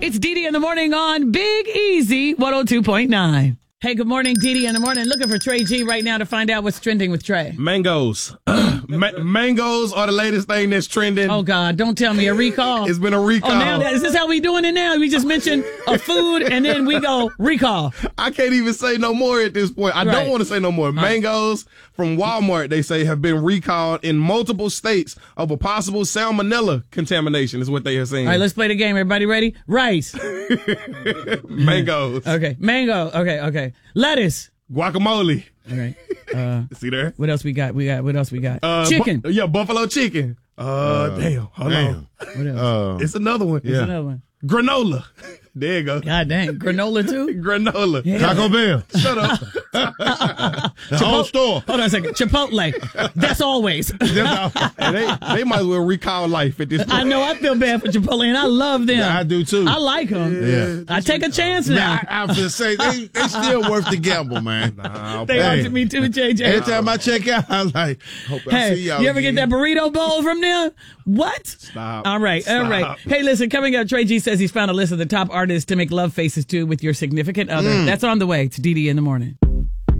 It's Dee in the morning on Big Easy 102.9. Hey, good morning, Dee in the morning. Looking for Trey G right now to find out what's trending with Trey. Mangoes. Mangoes are the latest thing that's trending. Oh, God, don't tell me a recall. It's been a recall. Oh, now is this how we doing it now? We just mentioned a food and then we go recall. I can't even say no more at this point. I don't want to say no more. Mangoes from Walmart, they say, have been recalled in multiple states of a possible salmonella contamination is what they are saying. All right, let's play the game. Everybody ready? Rice. Mangoes. Okay. Mango. Okay. Lettuce. Guacamole. All right. See there? What else we got? What else we got? Chicken. Buffalo chicken. Damn. Hold on. What else? It's another one. There's another one. Granola. There you go. God dang. Granola too? Granola. Yeah. Taco Bell. Shut up. The whole store. Hold on a second. Chipotle. That's always. And they might as well recall life at this point. I know. I feel bad for Chipotle, and I love them. Yeah, I do too. I like them. Yeah. I take a chance now. I have to say, they still worth the gamble, man. They are to me too, JJ. Every time I check out, I'm like, hope I Hey, see y'all you ever again. get that burrito bowl from them? What? Stop. All right. Hey, listen, coming up, Trey G says he's found a list of the top artists to make love faces to with your significant other. That's on the way to Dee in the morning.